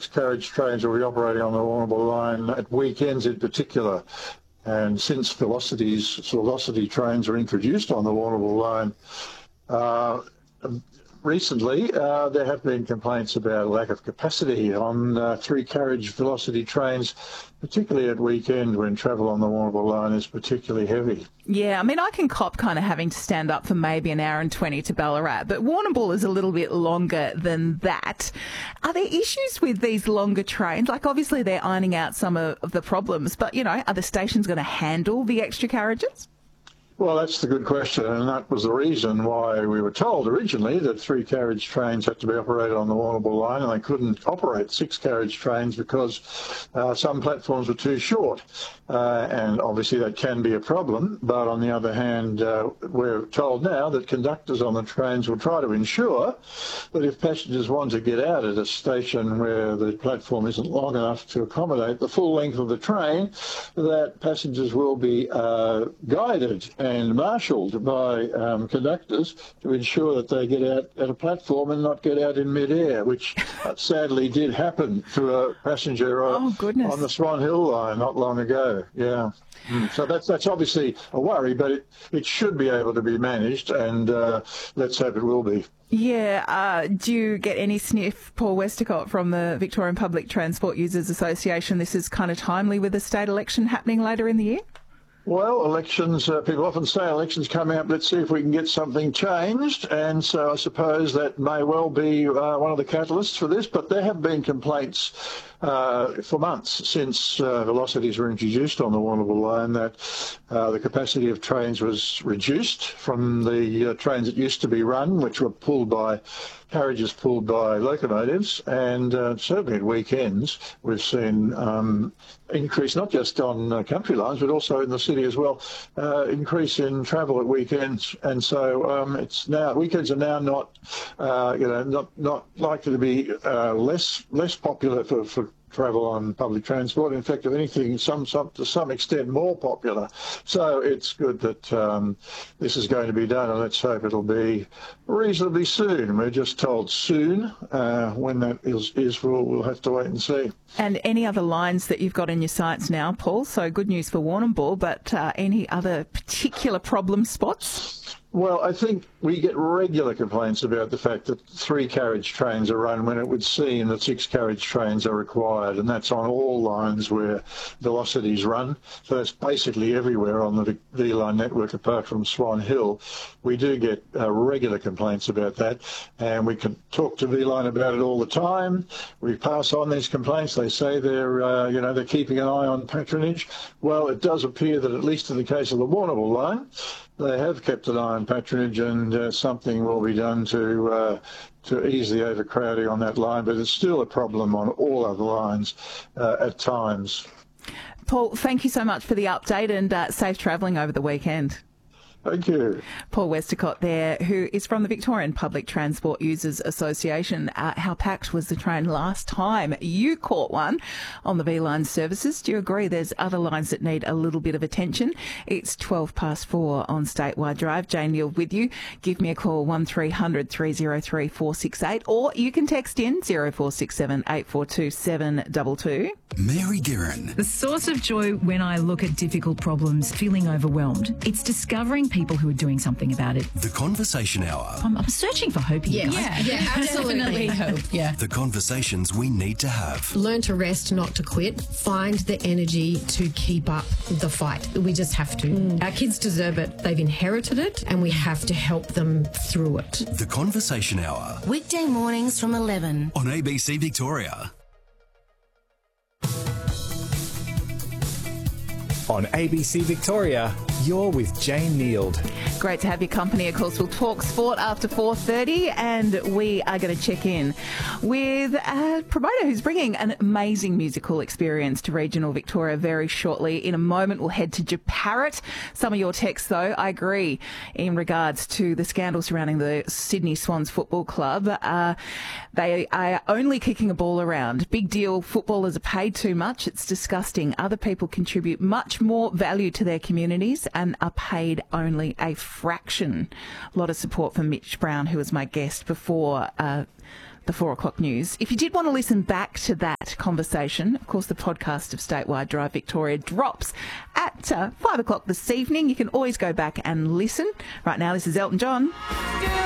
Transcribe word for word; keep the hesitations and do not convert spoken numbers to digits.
six-carriage trains will be operating on the Warrnambool line at weekends in particular. And since velocities, velocity trains are introduced on the Warrnambool line, uh, recently, uh, there have been complaints about a lack of capacity on uh, three-carriage velocity trains, particularly at weekend when travel on the Warrnambool line is particularly heavy. Yeah, I mean, I can cop kind of having to stand up for maybe an hour and twenty to Ballarat, but Warrnambool is a little bit longer than that. Are there issues with these longer trains? Like, obviously, they're ironing out some of, of the problems, but, you know, are the stations going to handle the extra carriages? Well, that's the good question, and that was the reason why we were told originally that three-carriage trains had to be operated on the Warrnambool line, and they couldn't operate six-carriage trains because uh, some platforms were too short. Uh, and obviously that can be a problem, but on the other hand, uh, we're told now that conductors on the trains will try to ensure that if passengers want to get out at a station where the platform isn't long enough to accommodate the full length of the train, that passengers will be uh, guided and marshalled by um, conductors to ensure that they get out at a platform and not get out in mid-air, which uh, sadly did happen to a passenger uh, oh, goodness. on the Swan Hill line not long ago. Yeah. Mm. So that's that's obviously a worry, but it, it should be able to be managed, and uh, let's hope it will be. Yeah. Uh, do you get any sniff, Paul Westacott, from the Victorian Public Transport Users Association? This is kind of timely with the state election happening later in the year? Well, elections, uh, people often say elections coming up, let's see if we can get something changed. And so I suppose that may well be uh, one of the catalysts for this. But there have been complaints uh, for months since uh, velocities were introduced on the Warrnambool line that uh, the capacity of trains was reduced from the uh, trains that used to be run, which were pulled by carriages pulled by locomotives, and uh, certainly at weekends we've seen um, increase not just on uh, country lines but also in the city as well, uh, increase in travel at weekends, and so um, it's now weekends are now not uh, you know not not likely to be uh, less less popular for, for travel on public transport. In fact, if anything, some, some to some extent more popular. So it's good that um, this is going to be done, and let's hope it'll be reasonably soon. We're just told soon. Uh, when that is, is we'll, we'll have to wait and see. And any other lines that you've got in your sights now, Paul? So good news for Warrnambool, but uh, any other particular problem spots? Well, I think we get regular complaints about the fact that three-carriage trains are run when it would seem that six-carriage trains are required, and that's on all lines where velocities run. So that's basically everywhere on the V-Line network apart from Swan Hill. We do get uh, regular complaints about that, and we can talk to V-Line about it all the time. We pass on these complaints. They say they're, uh, you know, they're keeping an eye on patronage. Well, it does appear that at least in the case of the Warrnambool line, they have kept an eye on patronage, and uh, something will be done to uh, to ease the overcrowding on that line. But it's still a problem on all other lines uh, at times. Paul, thank you so much for the update, and uh, safe travelling over the weekend. Thank you. Paul Westacott there, who is from the Victorian Public Transport Users Association. Uh, how packed was the train last time you caught one on the V-Line services? Do you agree there's other lines that need a little bit of attention? It's twelve past four on Statewide Drive. Jane Neal with you. Give me a call, one three hundred three oh three four six eight, or you can text in zero four six seven eight four two seven two two. Mary Guerin. The source of joy when I look at difficult problems, feeling overwhelmed, it's discovering people who are doing something about it. The Conversation Hour. I'm, I'm searching for hope here. Yeah, yeah, yeah, absolutely. hope. Yeah. The conversations we need to have. Learn to rest, not to quit. Find the energy to keep up the fight. We just have to. Mm. Our kids deserve it. They've inherited it, and we have to help them through it. The Conversation Hour. Weekday mornings from eleven. On A B C Victoria. On A B C Victoria, you're with Jane Neal. Great to have your company. Of course, we'll talk sport after four thirty, and we are going to check in with a promoter who's bringing an amazing musical experience to regional Victoria very shortly. In a moment, we'll head to Jeparit. Some of your texts, though, I agree, in regards to the scandal surrounding the Sydney Swans Football Club. Uh, they are only kicking a ball around. Big deal. Footballers are paid too much. It's disgusting. Other people contribute much more value to their communities and are paid only a fraction. A lot of support from Mitch Brown, who was my guest before uh, the four o'clock news. If you did want to listen back to that conversation, of course, the podcast of Statewide Drive Victoria drops at uh, five o'clock this evening. You can always go back and listen. Right now, this is Elton John.